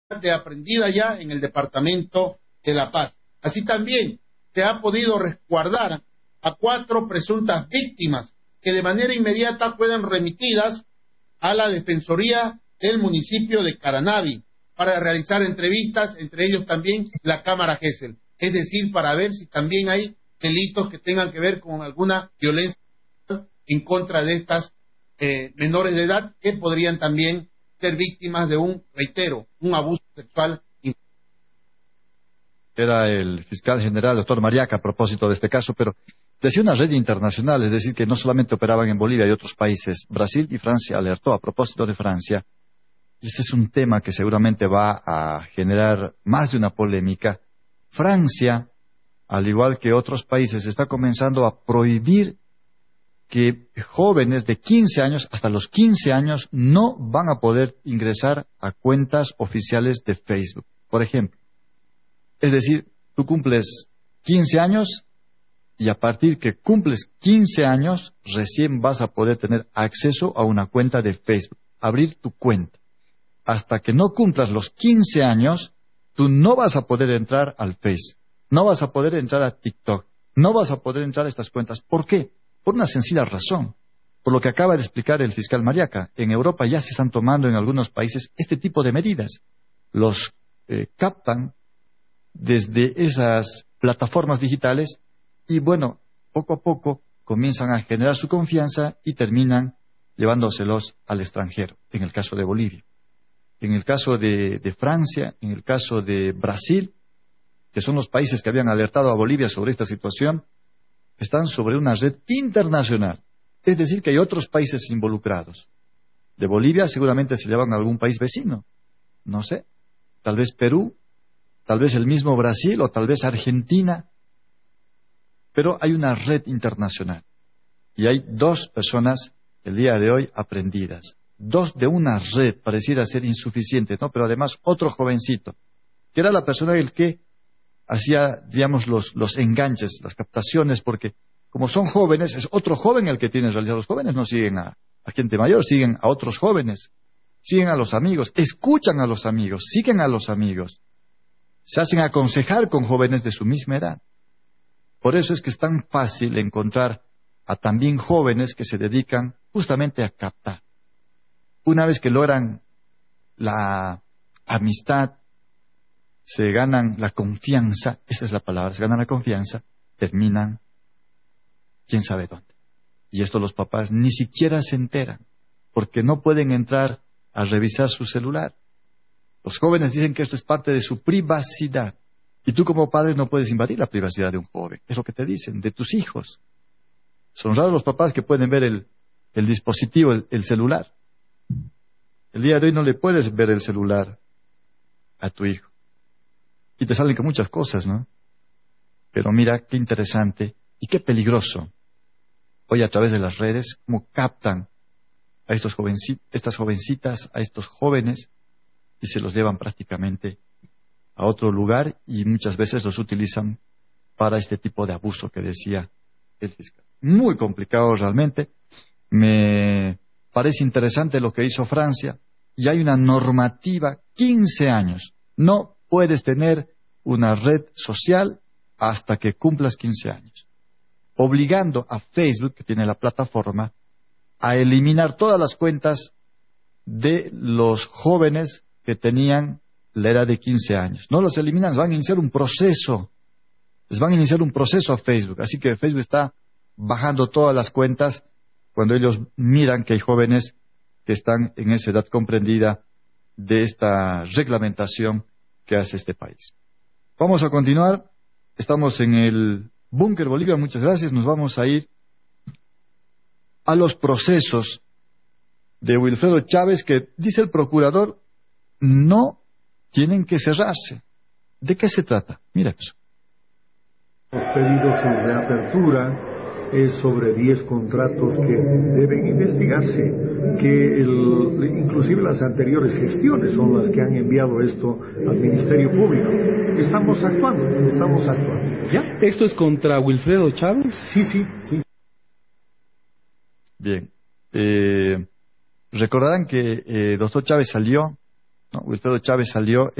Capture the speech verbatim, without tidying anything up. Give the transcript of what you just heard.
de aprendida ya en el departamento de La Paz. Así también se ha podido resguardar a cuatro presuntas víctimas que de manera inmediata fueron remitidas a la Defensoría del municipio de Caranavi para realizar entrevistas, entre ellos también la Cámara Gesell, es decir, para ver si también hay delitos que tengan que ver con alguna violencia en contra de estas eh, menores de edad que podrían también ser víctimas de un, reitero, un abuso sexual. Era el fiscal general, doctor Mariaca, a propósito de este caso, pero decía una red internacional, es decir, que no solamente operaban en Bolivia y otros países. Brasil y Francia alertó a propósito de Francia, y este es un tema que seguramente va a generar más de una polémica. Francia, al igual que otros países, está comenzando a prohibir que jóvenes de quince años, hasta los quince años, no van a poder ingresar a cuentas oficiales de Facebook, por ejemplo. Es decir, tú cumples quince años y a partir que cumples quince años, recién vas a poder tener acceso a una cuenta de Facebook, abrir tu cuenta. Hasta que no cumplas los quince años, tú no vas a poder entrar al Face, no vas a poder entrar a TikTok, no vas a poder entrar a estas cuentas. ¿Por qué? Por una sencilla razón, por lo que acaba de explicar el fiscal Mariaca. En Europa ya se están tomando en algunos países este tipo de medidas. Los eh, captan desde esas plataformas digitales y bueno, poco a poco comienzan a generar su confianza y terminan llevándoselos al extranjero, en el caso de Bolivia. En el caso de, de Francia, en el caso de Brasil, que son los países que habían alertado a Bolivia sobre esta situación, están sobre una red internacional. Es decir, que hay otros países involucrados. De Bolivia seguramente se llevan a algún país vecino. No sé, tal vez Perú, tal vez el mismo Brasil o tal vez Argentina. Pero hay una red internacional. Y hay dos personas el día de hoy aprendidas. Dos de una red, pareciera ser insuficiente, ¿no? Pero además otro jovencito, que era la persona el que hacía, digamos, los, los enganches, las captaciones, porque como son jóvenes, es otro joven el que tiene en realidad. Los jóvenes no siguen a, a gente mayor, siguen a otros jóvenes, siguen a los amigos, escuchan a los amigos, siguen a los amigos, se hacen aconsejar con jóvenes de su misma edad. Por eso es que es tan fácil encontrar a también jóvenes que se dedican justamente a captar. Una vez que logran la amistad, se ganan la confianza, esa es la palabra, se ganan la confianza, terminan quién sabe dónde. Y esto los papás ni siquiera se enteran, porque no pueden entrar a revisar su celular. Los jóvenes dicen que esto es parte de su privacidad, y tú como padre no puedes invadir la privacidad de un joven, es lo que te dicen, de tus hijos. Son raros los papás que pueden ver el, el dispositivo, el, el celular. El día de hoy no le puedes ver el celular a tu hijo. Y te salen con muchas cosas, ¿no? Pero mira qué interesante y qué peligroso. Hoy a través de las redes, cómo captan a estos jovencitas, estas jovencitas, a estos jóvenes, y se los llevan prácticamente a otro lugar y muchas veces los utilizan para este tipo de abuso que decía el fiscal. Muy complicado realmente. Me parece interesante lo que hizo Francia y hay una normativa, quince años. No puedes tener una red social hasta que cumplas quince años, obligando a Facebook, que tiene la plataforma, a eliminar todas las cuentas de los jóvenes que tenían la edad de quince años. No los eliminan, van a iniciar un proceso, les van a iniciar un proceso a Facebook, así que Facebook está bajando todas las cuentas cuando ellos miran que hay jóvenes que están en esa edad comprendida de esta reglamentación que hace este país. Vamos a continuar. Estamos en el Búnker Bolivia. Muchas gracias. Nos vamos a ir a los procesos de Wilfredo Chávez que, dice el procurador, no tienen que cerrarse. ¿De qué se trata? Mira eso. Hemos pedido su reapertura. Es sobre diez contratos que deben investigarse, que el, inclusive las anteriores gestiones son las que han enviado esto al Ministerio Público. Estamos actuando, estamos actuando. ¿Ya? ¿Esto es contra Wilfredo Chávez? Sí, sí, sí. Bien. Eh, recordarán que eh, doctor Chávez salió, ¿no? Wilfredo Chávez salió